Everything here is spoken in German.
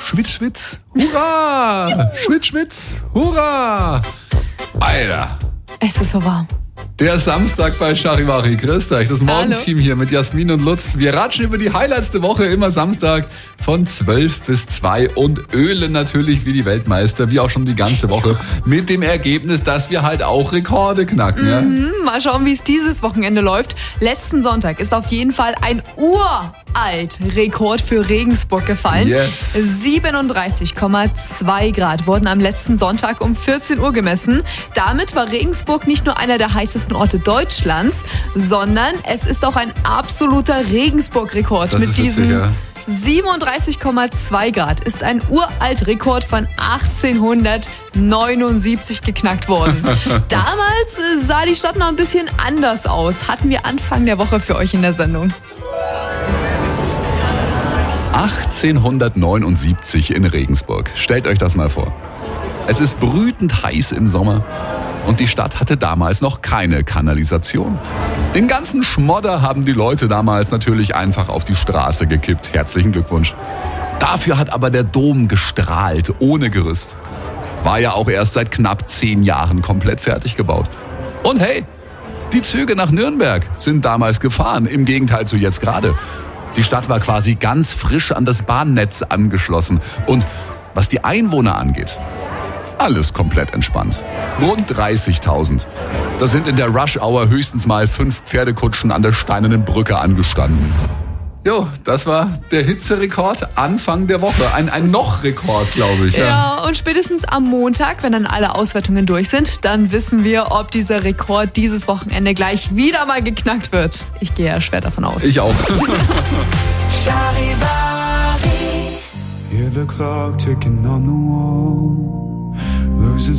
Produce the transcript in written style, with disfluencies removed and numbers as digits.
Schwitz, Schwitz, hurra! Schwitz, Schwitz, hurra! Alter. Es ist so warm. Der Samstag bei Charivari. Grüßt euch, das Morgenteam hier mit Jasmin und Lutz. Wir ratschen über die Highlights der Woche, immer Samstag von 12 bis 2 und ölen natürlich wie die Weltmeister, wie auch schon die ganze Woche, mit dem Ergebnis, dass wir halt auch Rekorde knacken. Ja? Mal schauen, wie es dieses Wochenende läuft. Letzten Sonntag ist auf jeden Fall ein Rekord für Regensburg gefallen. Yes. 37,2 Grad wurden am letzten Sonntag um 14 Uhr gemessen. Damit war Regensburg nicht nur einer der heißesten Orte Deutschlands, sondern es ist auch ein absoluter Regensburg-Rekord. Das Mit ist diesen witzig, ja. 37,2 Grad ist ein Uralt-Rekord von 1879 geknackt worden. Damals sah die Stadt noch ein bisschen anders aus. Hatten wir Anfang der Woche für euch in der Sendung. 1879 in Regensburg. Stellt euch das mal vor. Es ist brütend heiß im Sommer und die Stadt hatte damals noch keine Kanalisation. Den ganzen Schmodder haben die Leute damals natürlich einfach auf die Straße gekippt. Herzlichen Glückwunsch. Dafür hat aber der Dom gestrahlt, ohne Gerüst. War ja auch erst seit knapp 10 Jahren komplett fertig gebaut. Und hey, die Züge nach Nürnberg sind damals gefahren, im Gegenteil zu jetzt gerade. Die Stadt war quasi ganz frisch an das Bahnnetz angeschlossen. Und was die Einwohner angeht, alles komplett entspannt. Rund 30.000. Da sind in der Rush-Hour höchstens mal 5 Pferdekutschen an der Steinernen Brücke angestanden. Jo, das war der Hitzerekord Anfang der Woche. Ein Noch-Rekord, glaube ich. Ja, und spätestens am Montag, wenn dann alle Auswertungen durch sind, dann wissen wir, ob dieser Rekord dieses Wochenende gleich wieder mal geknackt wird. Ich gehe ja schwer davon aus. Ich auch. Charivari. Hear the clock ticking on the wall.